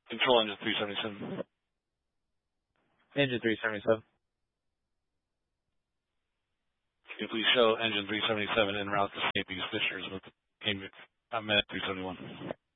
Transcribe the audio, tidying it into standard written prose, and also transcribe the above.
Control engine 377. Engine 377. Can you please show engine 377 en route to St. Peter's Fishers with Med 371?